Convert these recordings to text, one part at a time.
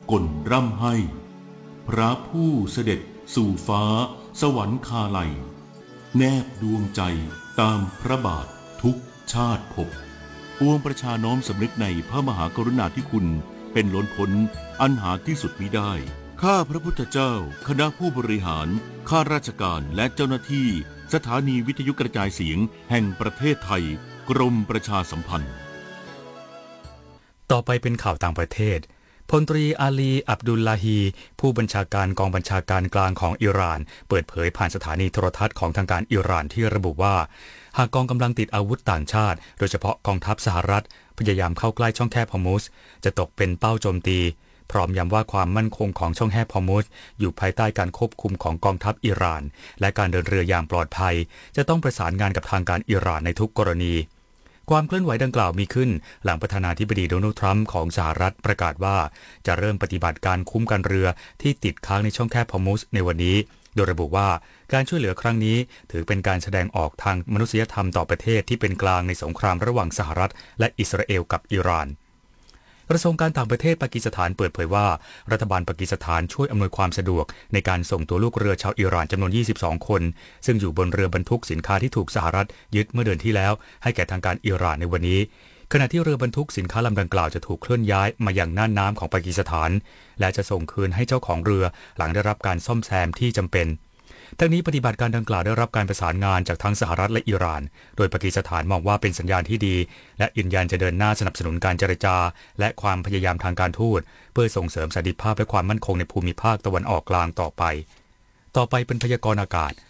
ก่นร่ำให้พระผู้เสด็จสู่ฟ้าสวรรคาลัยแนบดวงใจตามพระบาททุกชาติภพปวงประชาน้อมสำนึกในพระมหากรุณาธิคุณเป็นล้นพ้นอันหาที่สุดมิได้ข้าพระพุทธเจ้าคณะผู้บริหารข้าราชการและเจ้าหน้าที่สถานีวิทยุกระจายเสียงแห่งประเทศไทยกรมประชาสัมพันธ์ต่อไปเป็นข่าวต่างประเทศพลตรีอาลีอับดุลลาฮีผู้บัญชาการกองบัญชาการกลางของอิหร่านเปิดเผยผ่านสถานีโทรทัศน์ของทางการอิหร่านที่ระบุว่าหากกองกำลังติดอาวุธต่างชาติโดยเฉพาะกองทัพสหรัฐพยายามเข้าใกล้ช่องแคบฮอร์มุซจะตกเป็นเป้าโจมตีพร้อมย้ำว่าความมั่นคงของช่องแคบฮอร์มุซอยู่ภายใต้การควบคุมของกองทัพอิหร่านและการเดินเรืออย่างปลอดภัยจะต้องประสานงานกับทางการอิหร่านในทุกกรณีความเคลื่อนไหวดังกล่าวมีขึ้นหลังประธานาธิบดีโดนัลด์ทรัมป์ของสหรัฐประกาศว่าจะเริ่มปฏิบัติการคุ้มกันเรือที่ติดค้างในช่องแคบฮอร์มุซในวันนี้โดยระบุว่าการช่วยเหลือครั้งนี้ถือเป็นการแสดงออกทางมนุษยธรรมต่อประเทศที่เป็นกลางในสงครามระหว่างสหรัฐและอิสราเอลกับอิหร่านกระทรวงการต่างประเทศปากีสถานเปิดเผยว่ารัฐบาลปากีสถานช่วยอำนวยความสะดวกในการส่งตัวลูกเรือชาวอิหร่านจำนวน22คนซึ่งอยู่บนเรือบรรทุกสินค้าที่ถูกสหรัฐยึดเมื่อเดือนที่แล้วให้แก่ทางการอิหร่านในวันนี้ขณะที่เรือบรรทุกสินค้าลำดังกล่าวจะถูกเคลื่อนย้ายมายังน่านน้ำของปากีสถานและจะส่งคืนให้เจ้าของเรือหลังได้รับการซ่อมแซมที่จำเป็นทั้งนี้ปฏิบัติการดังกล่าวได้รับการประสานงานจากทั้งสหรัฐและอิหร่านโดยปากีสถานมองว่าเป็นสัญญาณที่ดีและยืนยันจะเดินหน้าสนับสนุนการเจรจาและความพยายามทางการทูตเพื่อส่งเสริมสันติภาพและความมั่นคงในภูมิภาคตะวันออกกลางต่อไปเป็นพยากรณ์อากาศ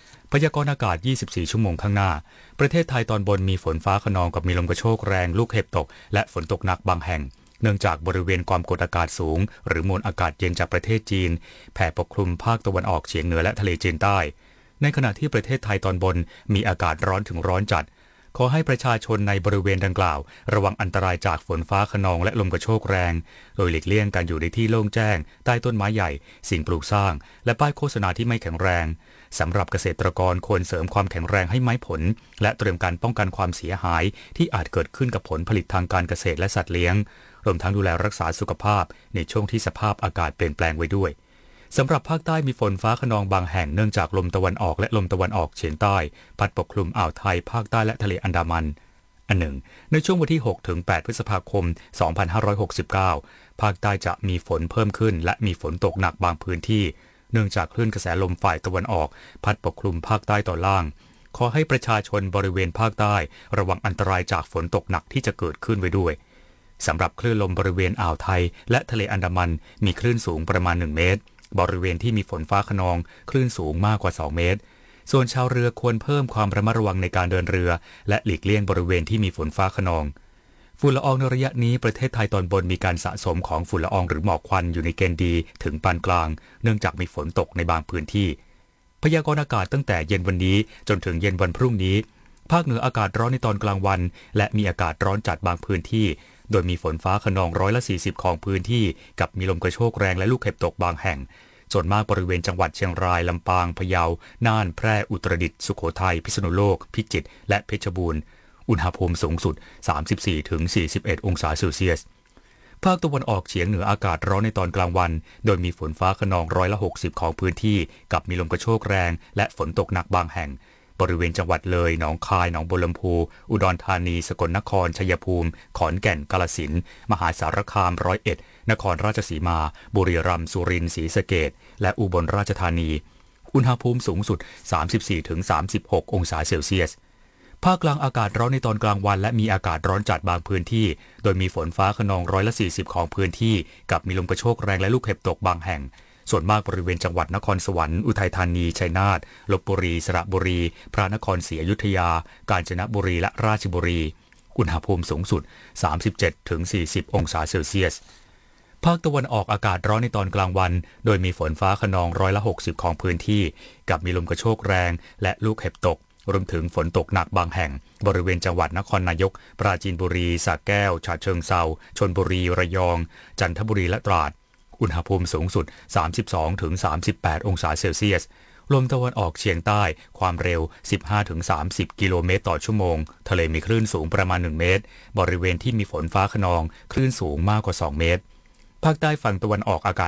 24 ชั่วโมงข้างหน้าประเทศไทยตอนบนมีฝนฟ้าคะนองกับมีลมกระโชกแรงลูกเห็บตกและฝนตกหนักบางแห่งเนื่องจากบริเวณความกดอากาศสูงหรือมวลอากาศเย็นจากประเทศจีนแผ่ปกคลุมภาคตะวันออกเฉียงเหนือและทะเลจีนใต้ในขณะที่ประเทศไทยตอนบนมีอากาศร้อนถึงร้อนจัดขอให้ประชาชนในบริเวณดังกล่าวระวังอันตรายจากฝนฟ้าคะนองและลมกระโชกแรงโดยหลีกเลี่ยงการอยู่ในที่โล่งแจ้งใต้ต้นไม้ใหญ่สิ่งปลูกสร้างและป้ายโฆษณาที่ไม่แข็งแรงสำหรับเกษตรกรควรเสริมความแข็งแรงให้ไม้ผลและเตรียมการป้องกันความเสียหายที่อาจเกิดขึ้นกับผลผลิตทางการเกษตรและสัตว์เลี้ยงรวมทั้งดูแลรักษาสุขภาพในช่วงที่สภาพอากาศเปลี่ยนแปลงไว้ด้วยสำหรับภาคใต้มีฝนฟ้าคะนองบางแห่งเนื่องจากลมตะวันออกและลมตะวันออกเฉียงใต้พัดปกคลุมอ่าวไทยภาคใต้และทะเลอันดามันอันหนึ่งในช่วงวันที่6 ถึง 8 พฤษภาคม 2569 ภาคใต้จะมีฝนเพิ่มขึ้นและมีฝนตกหนักบางพื้นที่เนื่องจากคลื่นกระแสลมฝ่ายตะวันออกพัดปกคลุมภาคใต้ตอนล่างขอให้ประชาชนบริเวณภาคใต้ระวังอันตรายจากฝนตกหนักที่จะเกิดขึ้นไว้ด้วยสำหรับคลื่นลมบริเวณอ่าวไทยและทะเลอันดามันมีคลื่นสูงประมาณ1 เมตรบริเวณที่มีฝนฟ้าคะนองคลื่นสูงมากกว่า2 เมตรส่วนชาวเรือควรเพิ่มความระมัดระวังในการเดินเรือและหลีกเลี่ยงบริเวณที่มีฝนฟ้าคะนองฝุ่นละอองในระยะนี้ประเทศไทยตอนบนมีการสะสมของฝุ่นละอองหรือหมอกควันอยู่ในเกณฑ์ดีถึงปานกลางเนื่องจากมีฝนตกในบางพื้นที่พยากรณ์อากาศตั้งแต่เย็นวันนี้จนถึงเย็นวันพรุ่งนี้ภาคเหนืออากาศร้อนในตอนกลางวันและมีอากาศร้อนจัดบางพื้นที่โดยมีฝนฟ้าคะนอง40%ของพื้นที่กับมีลมกระโชกแรงและลูกเห็บตกบางแห่งส่วนมากบริเวณจังหวัดเชียงรายลำปางพะเยาน่านแพร่อุตรดิตถ์สุโขทัยพิษณุโลกพิจิตรและเพชรบูรณ์อุณหภูมิสูงสุด 34-41 องศาเซลเซียสภาคตะวันออกเฉียงเหนืออากาศร้อนในตอนกลางวันโดยมีฝนฟ้าคะนอง60%ของพื้นที่กับมีลมกระโชกแรงและฝนตกหนักบางแห่งบริเวณจังหวัดเลยหนองคายหนองบัวลำพูอุดรธานีสกลนครชัยภูมิขอนแก่นกาฬสินธุ์มหาสารคาม101นครราชสีมาบุรีรัมย์สุรินทร์ศรีสะเกษและอุบลราชธานีอุณหภูมิสูงสุด 34-36 องศาเซลเซียสภาคกลางอากาศร้อนในตอนกลางวันและมีอากาศร้อนจัดบางพื้นที่โดยมีฝนฟ้าคะนอง40%ของพื้นที่กับมีลมกระโชกแรงและลูกเห็บตกบางแห่งส่วนมากบริเวณจังหวัดนครสวรรค์อุทัยธานีชัยนาทลพบุรีสระบุรีพระนครศรีอยุธยากาญจนบุรีและราชบุรีอุณหภูมิสูงสุด 37-40 องศาเซลเซียสภาคตะวันออกอากาศร้อนในตอนกลางวันโดยมีฝนฟ้าคะนอง60%ของพื้นที่กับมีลมกระโชกแรงและลูกเห็บตกรวมถึงฝนตกหนักบางแห่งบริเวณจังหวัดนครนายกปราจีนบุรีสระแก้วฉะเชิงเทราชลบุรีระยองจันทบุรีและตราดอุณหภูมิสูงสุด 32-38 องศาเซลเซียสลมตะวันออกเฉียงใต้ความเร็ว 15-30 กิโลเมตรต่อชั่วโมงทะเลมีคลื่นสูงประมาณ1 เมตรบริเวณที่มีฝนฟ้าคะนองคลื่นสูงมากกว่า2 เมตรภาคใต้ฝั่งตะวันออกอากาศ